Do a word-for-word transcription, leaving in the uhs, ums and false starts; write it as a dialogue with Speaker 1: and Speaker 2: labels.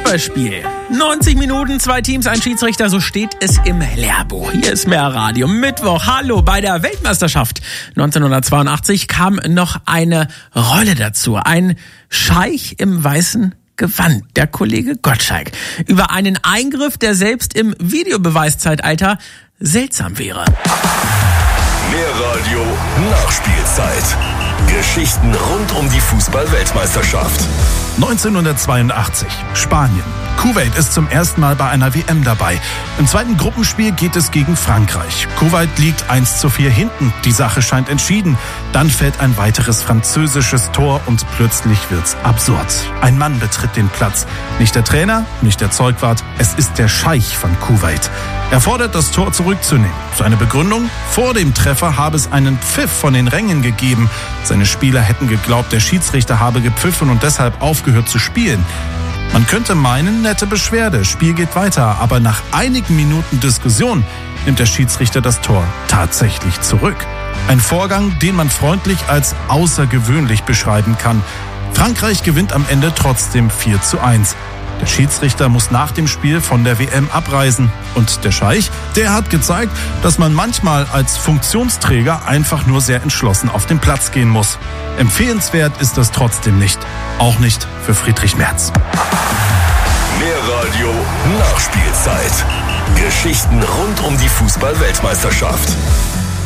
Speaker 1: Fußballspiel. neunzig Minuten, zwei Teams, ein Schiedsrichter, so steht es im Lehrbuch. Hier ist Mehrradio. Mittwoch, hallo, bei der Weltmeisterschaft neunzehnhundertzweiundachtzig kam noch eine Rolle dazu. Ein Scheich im weißen Gewand, der Kollege Gottschalk. Über einen Eingriff, der selbst im Videobeweiszeitalter seltsam wäre.
Speaker 2: Mehrradio Nachspielzeit. Geschichten rund um die Fußball-Weltmeisterschaft.
Speaker 3: neunzehnhundertzweiundachtzig, Spanien. Kuwait ist zum ersten Mal bei einer W M dabei. Im zweiten Gruppenspiel geht es gegen Frankreich. Kuwait liegt eins zu vier hinten. Die Sache scheint entschieden. Dann fällt ein weiteres französisches Tor und plötzlich wird's absurd. Ein Mann betritt den Platz. Nicht der Trainer, nicht der Zeugwart. Es ist der Scheich von Kuwait. Er fordert, das Tor zurückzunehmen. Seine Begründung? Vor dem Treffer habe es einen Pfiff von den Rängen gegeben. Seine Spieler hätten geglaubt, der Schiedsrichter habe gepfiffen und deshalb aufgehört zu spielen. Man könnte meinen, nette Beschwerde, Spiel geht weiter, aber nach einigen Minuten Diskussion nimmt der Schiedsrichter das Tor tatsächlich zurück. Ein Vorgang, den man freundlich als außergewöhnlich beschreiben kann. Frankreich gewinnt am Ende trotzdem vier zu eins. Der Schiedsrichter muss nach dem Spiel von der W M abreisen. Und der Scheich, der hat gezeigt, dass man manchmal als Funktionsträger einfach nur sehr entschlossen auf den Platz gehen muss. Empfehlenswert ist das trotzdem nicht. Auch nicht für Friedrich Merz.
Speaker 2: Mehrradio Nachspielzeit. Geschichten rund um die Fußball-Weltmeisterschaft.